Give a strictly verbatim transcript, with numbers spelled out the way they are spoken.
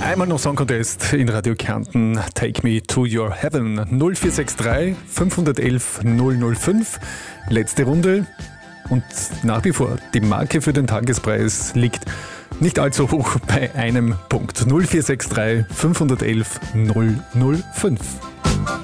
Einmal noch Song Contest in Radio Kärnten. Take me to your heaven. null vier sechs drei fünf eins eins null null fünf. Letzte Runde. Und nach wie vor, die Marke für den Tagespreis liegt nicht allzu hoch bei einem Punkt. null vier sechs drei fünf eins eins null null fünf.